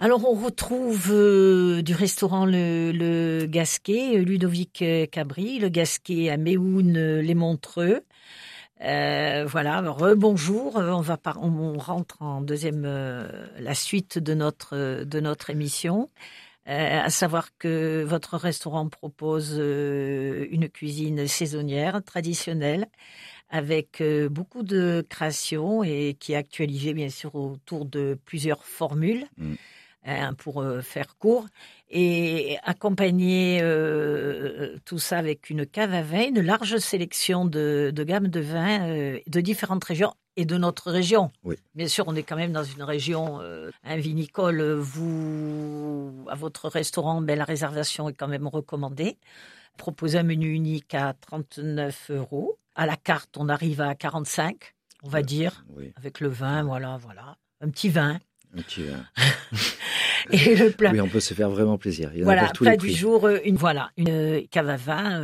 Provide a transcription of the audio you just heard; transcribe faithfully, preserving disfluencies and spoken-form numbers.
Alors, on retrouve euh, du restaurant Le, le Gasquet, Ludovic Cabri, Le Gasquet à Méhoun, les Montreux. Euh, voilà, rebonjour. On va par, on rentre en deuxième, euh, la suite de notre de notre émission. Euh, à savoir que votre restaurant propose euh, une cuisine saisonnière, traditionnelle, avec euh, beaucoup de créations et qui est actualisée bien sûr autour de plusieurs formules. Mmh. Hein, pour euh, faire court, et accompagner euh, tout ça avec une cave à vin, une large sélection de, de gammes de vins euh, de différentes régions et de notre région. Oui. Bien sûr, on est quand même dans une région euh, un vinicole. Vous, à votre restaurant, ben, la réservation est quand même recommandée. Proposez un menu unique à trente-neuf euros. À la carte, on arrive à quarante-cinq, on va Euh, dire, oui. avec le vin, voilà, voilà. Un petit vin. Un petit vin. Et le plat. Oui, on peut se faire vraiment plaisir. Il y en Voilà, a pour tous les plat du prix. jour, une voilà, une cave à vin.